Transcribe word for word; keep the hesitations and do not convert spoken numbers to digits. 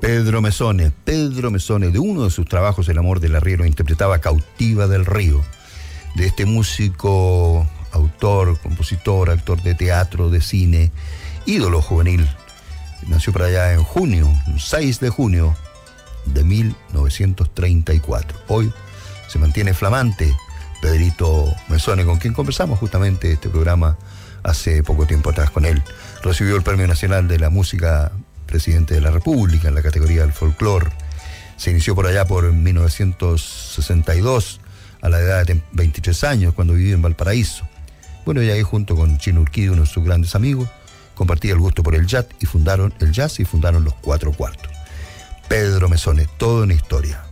Pedro Mezzone, Pedro Mezzone, de uno de sus trabajos, El amor del arriero, interpretaba Cautiva del río, de este músico, autor, compositor, actor de teatro, de cine, ídolo juvenil. Nació por allá en junio, seis de junio de mil novecientos treinta y cuatro. Hoy se mantiene flamante Pedrito Mezzone, con quien conversamos justamente este programa hace poco tiempo atrás con él. Recibió el Premio Nacional de la Música Presidente de la República en la categoría del folclore. Se inició por allá por mil novecientos sesenta y dos, a la edad de veintitrés años, cuando vivía en Valparaíso. Bueno, y ahí junto con Chino Urquidi, uno de sus grandes amigos, compartía el gusto por el jazz y fundaron el jazz y fundaron los Cuatro Cuartos. Pedro Mezzone, toda una historia.